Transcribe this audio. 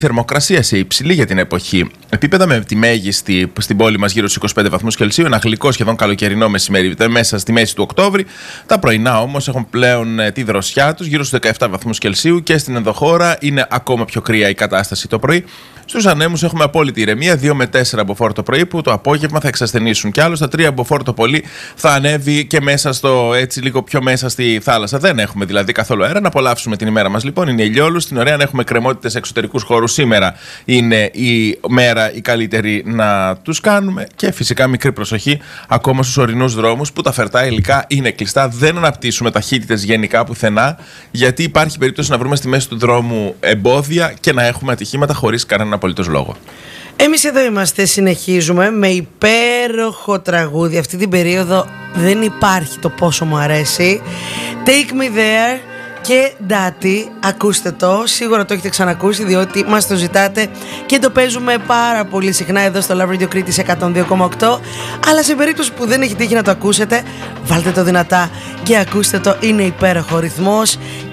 Θερμοκρασία σε υψηλή για την εποχή. Επίπεδα με τη μέγιστη στην πόλη μας γύρω στους 25 βαθμούς Κελσίου. Ένα γλυκό σχεδόν καλοκαιρινό μεσημέρι μέσα στη μέση του Οκτώβρη. Τα πρωινά όμως έχουν πλέον τη δροσιά τους γύρω στους 17 βαθμούς Κελσίου και στην ενδοχώρα είναι ακόμα πιο κρύα η κατάσταση το πρωί. Στους ανέμους έχουμε απόλυτη ηρεμία, 2 με 4 μποφόρ το πρωί που το απόγευμα θα εξασθενήσουν. Κι άλλο στα 3 μποφόρ το πολύ θα ανέβει και μέσα στο έτσι λίγο πιο μέσα στη θάλασσα. Δεν έχουμε δηλαδή καθόλου αέρα. Να απολαύσουμε την ημέρα μας λοιπόν. Είναι ηλιόλου. Στην ωραία αν έχουμε κρεμότητες σε εξωτερικούς χώρους. Σήμερα είναι η μέρα η καλύτερη να τους κάνουμε. Και φυσικά μικρή προσοχή ακόμα στους ορεινούς δρόμους που τα φερτά υλικά είναι κλειστά. Δεν αναπτύσσουμε ταχύτητες γενικά πουθενά, γιατί υπάρχει περίπτωση να βρούμε στη μέση του δρόμου εμπόδια και να έχουμε ατυχήματα χωρίς κανέναν απολύτως λόγο. Εμείς εδώ είμαστε, συνεχίζουμε με υπέροχο τραγούδι. Αυτή την περίοδο δεν υπάρχει το πόσο μου αρέσει. Take Me There και Daddy, ακούστε το, σίγουρα το έχετε ξανακούσει διότι μας το ζητάτε και το παίζουμε πάρα πολύ συχνά εδώ στο Love Radio Κρήτης 102,8, αλλά σε περίπτωση που δεν έχει τύχει να το ακούσετε, βάλτε το δυνατά και ακούστε το, είναι υπέροχο ρυθμός